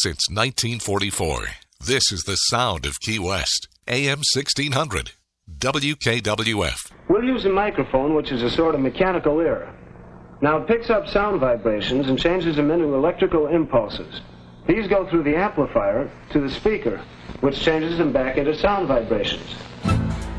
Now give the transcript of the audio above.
since 1944. This is the sound of Key West. AM 1600. WKWF. We'll use a microphone, which is a sort of mechanical ear. Now it picks up sound vibrations and changes them into electrical impulses. These go through the amplifier to the speaker, which changes them back into sound vibrations.